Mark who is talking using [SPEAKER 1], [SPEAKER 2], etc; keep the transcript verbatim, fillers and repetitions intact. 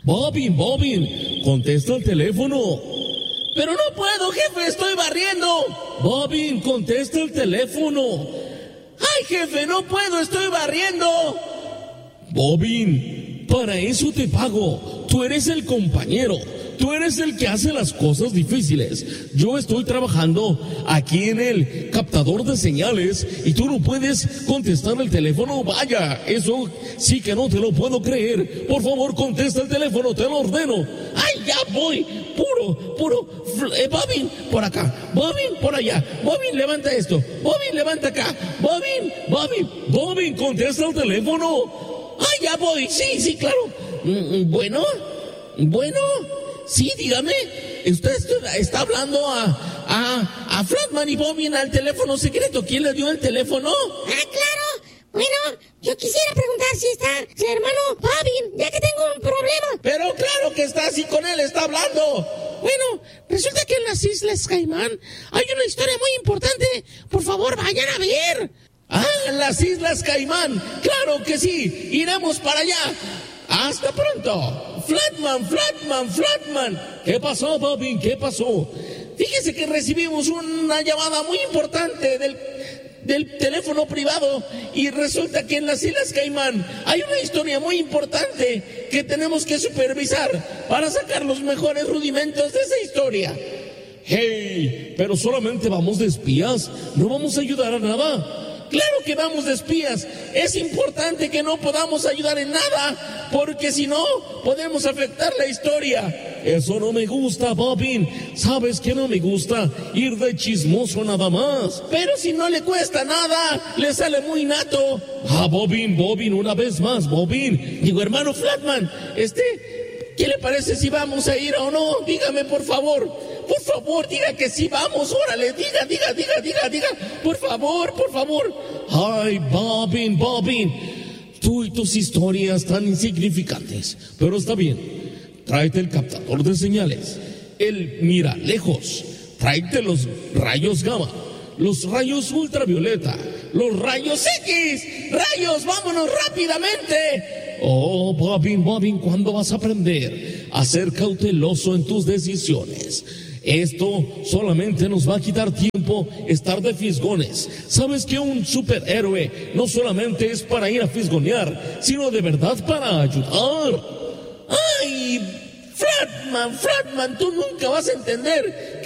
[SPEAKER 1] Bobin, Bobin, contesta el teléfono.
[SPEAKER 2] Pero no puedo, jefe, estoy barriendo.
[SPEAKER 1] Bobin, contesta el teléfono.
[SPEAKER 2] Ay, jefe, no puedo, estoy barriendo.
[SPEAKER 1] Bobin, para eso te pago. Tú eres el compañero. Tú eres el que hace las cosas difíciles. Yo estoy trabajando aquí en el captador de señales y tú no puedes contestar el teléfono. Vaya, eso sí que no te lo puedo creer. Por favor, contesta el teléfono, te lo ordeno.
[SPEAKER 2] Ay, ya voy. Puro, puro. Eh, Bobin, por acá. Bobin, por allá. Bobin, levanta esto. Bobin, levanta acá. Bobin, Bobin.
[SPEAKER 1] Bobin, contesta el teléfono.
[SPEAKER 2] Ay, ya voy. Sí, sí, claro. Bueno, bueno. Sí, dígame, usted está hablando a, a, a Flatman y Bobin al teléfono secreto. ¿Quién le dio el teléfono?
[SPEAKER 3] Ah, claro. Bueno, yo quisiera preguntar si está el hermano Bobin, ya que tengo un problema.
[SPEAKER 2] Pero claro que está, si con él está hablando. Bueno, resulta que en las Islas Caimán hay una historia muy importante. Por favor, vayan a ver.
[SPEAKER 1] Ah, en las Islas Caimán. Claro que sí, iremos para allá. Hasta pronto. Flatman, Flatman, Flatman. ¿Qué pasó, Bobin? ¿Qué pasó?
[SPEAKER 2] Fíjese que recibimos una llamada muy importante del, del teléfono privado y resulta que en las Islas Caimán hay una historia muy importante que tenemos que supervisar para sacar los mejores rudimentos de esa historia.
[SPEAKER 1] Hey, pero solamente vamos de espías, no vamos a ayudar a nada.
[SPEAKER 2] Claro que vamos de espías. Es importante que no podamos ayudar en nada, porque si no, podemos afectar la historia.
[SPEAKER 1] Eso no me gusta, Bobin. ¿Sabes que no me gusta? Ir de chismoso nada más.
[SPEAKER 2] Pero si no le cuesta nada, le sale muy nato.
[SPEAKER 1] Ah, Bobin, Bobin, una vez más, Bobin.
[SPEAKER 2] Digo, hermano Flatman, este, ¿qué le parece si vamos a ir o no? Dígame, por favor. Por favor, diga que sí, vamos, órale, diga, diga, diga, diga, diga, por favor, por favor.
[SPEAKER 1] Ay, Bobin, Bobin, tú y tus historias tan insignificantes, pero está bien, tráete el captador de señales, el mira lejos, tráete los rayos gamma, los rayos ultravioleta, los rayos
[SPEAKER 2] X, rayos, vámonos rápidamente.
[SPEAKER 1] Oh, Bobin, Bobin, ¿cuándo vas a aprender a ser cauteloso en tus decisiones? Esto solamente nos va a quitar tiempo estar de fisgones. ¿Sabes que un superhéroe no solamente es para ir a fisgonear, sino de verdad para ayudar?
[SPEAKER 2] ¡Ay! Flatman, Flatman, tú nunca vas a entender